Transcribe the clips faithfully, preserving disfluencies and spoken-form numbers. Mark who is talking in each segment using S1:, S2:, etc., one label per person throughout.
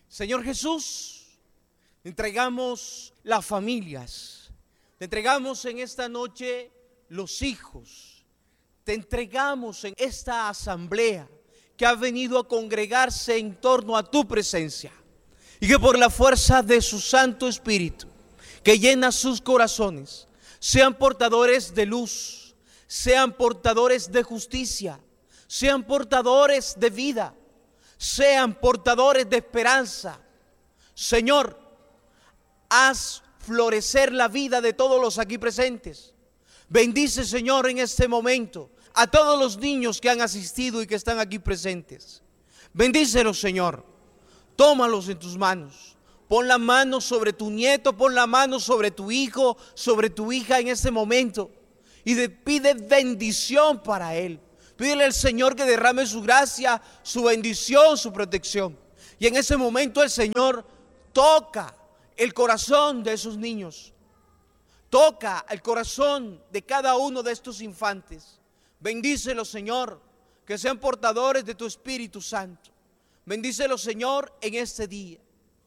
S1: Señor Jesús, te entregamos las familias, te entregamos en esta noche los hijos, te entregamos en esta asamblea que ha venido a congregarse en torno a tu presencia, y que por la fuerza de su Santo Espíritu, que llena sus corazones, sean portadores de luz, sean portadores de justicia, sean portadores de vida, sean portadores de esperanza. Señor, haz florecer la vida de todos los aquí presentes. Bendice, Señor, en este momento a todos los niños que han asistido y que están aquí presentes. Bendícelos, Señor. Tómalos en tus manos. Pon la mano sobre tu nieto, pon la mano sobre tu hijo, sobre tu hija en este momento. Y de, pide bendición para él. Pídele al Señor que derrame su gracia, su bendición, su protección. Y en ese momento el Señor toca el corazón de esos niños. Toca el corazón de cada uno de estos infantes. Bendícelos, Señor, que sean portadores de tu Espíritu Santo. Bendícelos, Señor, en este día.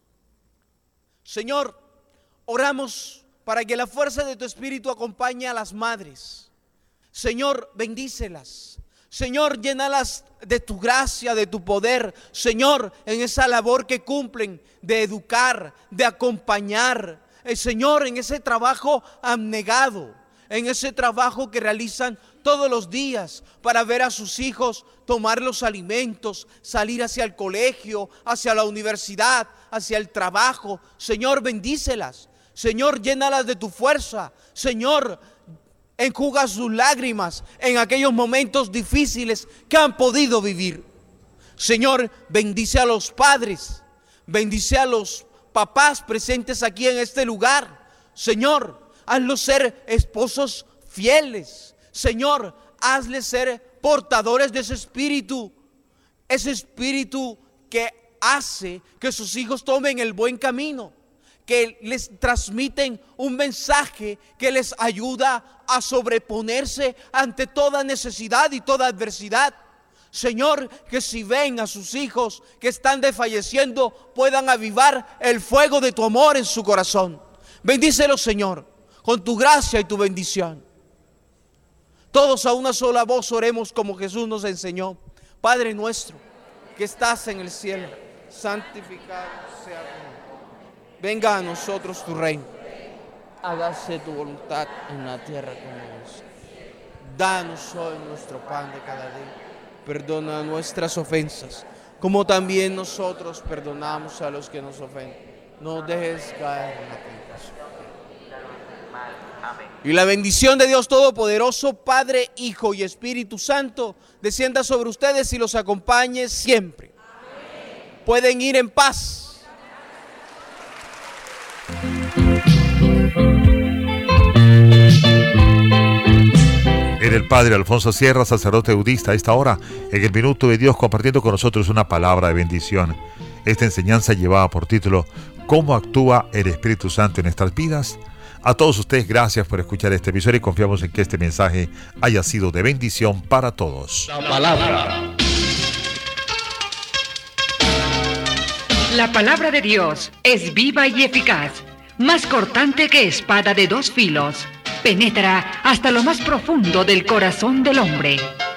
S1: Señor, oramos para que la fuerza de tu Espíritu acompañe a las madres. Señor, bendícelas. Señor, llénalas de tu gracia, de tu poder. Señor, en esa labor que cumplen de educar, de acompañar. Eh, Señor, en ese trabajo abnegado, en ese trabajo que realizan todos los días para ver a sus hijos tomar los alimentos, salir hacia el colegio, hacia la universidad, hacia el trabajo. Señor, bendícelas. Señor, llénalas de tu fuerza. Señor, enjuga sus lágrimas en aquellos momentos difíciles que han podido vivir. Señor, bendice a los padres, bendice a los papás presentes aquí en este lugar. Señor, hazlos ser esposos fieles. Señor, hazles ser portadores de ese espíritu, ese espíritu que hace que sus hijos tomen el buen camino, que les transmiten un mensaje que les ayuda a sobreponerse ante toda necesidad y toda adversidad. Señor, que si ven a sus hijos que están desfalleciendo, puedan avivar el fuego de tu amor en su corazón. Bendícelos, Señor, con tu gracia y tu bendición. Todos a una sola voz oremos como Jesús nos enseñó. Padre nuestro, que estás en el cielo, santificado sea tu nombre. Venga a nosotros tu reino. Hágase tu voluntad en la tierra como en el cielo. Danos hoy nuestro pan de cada día. Perdona nuestras ofensas, como también nosotros perdonamos a los que nos ofenden. No dejes caer en la tentación. Y la bendición de Dios Todopoderoso, Padre, Hijo y Espíritu Santo, descienda sobre ustedes y los acompañe siempre. Amén. Pueden ir en paz.
S2: Era el Padre Alfonso Sierra, sacerdote budista, a esta hora, en el Minuto de Dios, compartiendo con nosotros una palabra de bendición. Esta enseñanza llevaba por título ¿Cómo actúa el Espíritu Santo en nuestras vidas? A todos ustedes, gracias por escuchar este episodio y confiamos en que este mensaje haya sido de bendición para todos.
S3: La palabra.
S4: La palabra de Dios es viva y eficaz, más cortante que espada de dos filos. Penetra hasta lo más profundo del corazón del hombre